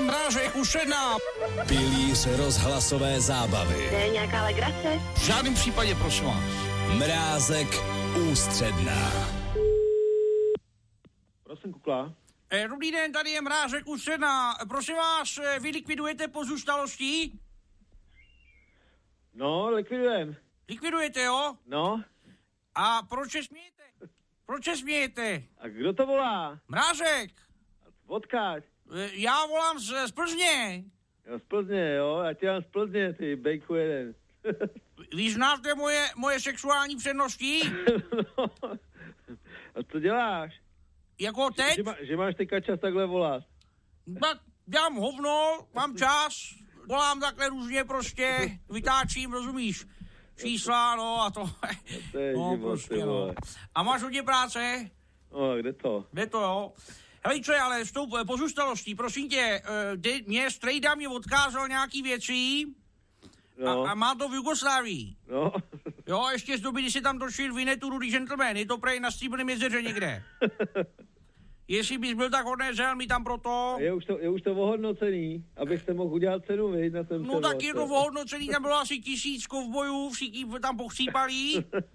Mrážek už 1. Pilíř rozhlasové zábavy. To je nějaká legrace? V žádném případě, prosím vás. Mrázek ústředná. Prosím, Kukla. Dobrý den, tady je Mrážek už 1. Prosím vás, vy likvidujete pozůstalosti? No, likvidujem. Likvidujete, jo? No. A proč se smějete? Proč se smějete? A kdo to volá? Mrážek. Odkáď? Já volám z Plzně. Jo, z Plzně, jo? Já tě mám z Plzně, ty bejku jeden. Vy znáte moje sexuální přednosti? No. A co děláš? Jako teď? Že máš teďka čas takhle volat. Tak dělám hovno, mám čas, volám takhle různě prostě, vytáčím, rozumíš? Čísla, no a to. To je no, život, prostě, ty vole. no. A máš hodně práce? No, kde to? Kde to, jo? Hele, co je ale s tou pozůstalostí, prosím tě, strejda mě odkázal nějaký věci No. a má to v Jugoslávii. No. Jo, ještě z doby, kdy si tam došel Vinetu Rudy Gentleman, je to prej na Stříbrném jezeře někde. Jestli bys byl tak hodný, žel mi tam proto. Je už to ohodnocený, abych se mohl udělat cenu, viď, na ten No tak je to ohodnocený, tam bylo asi 1000 kovbojů, všichni tam pochřípali.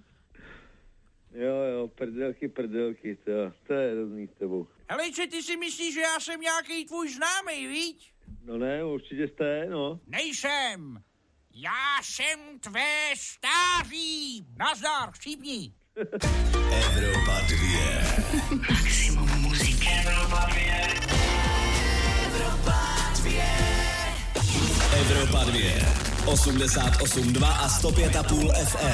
Jo, prdelky, to je hrozný s tebou. Helejče, ty si myslíš, že já jsem nějaký tvůj známej, viď? No ne, určitě jste, no. Nejsem. Já jsem tvé stáří. Nazdar, chcípni. Evropa 2. Maximum muziky. Evropa 2. 88,2 a 105,5 FM.